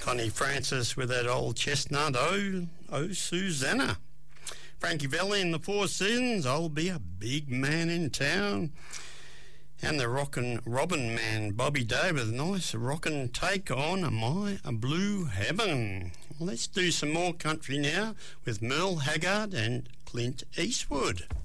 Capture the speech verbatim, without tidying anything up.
Connie Francis with that old chestnut, oh, oh Susanna. Frankie Valli in the Four Seasons, I'll be a big man in town. And the rockin' Robin Man, Bobby Day, with a nice rockin' take on Am I a Blue Heaven. Well, let's do some more country now with Merle Haggard and Clint Eastwood.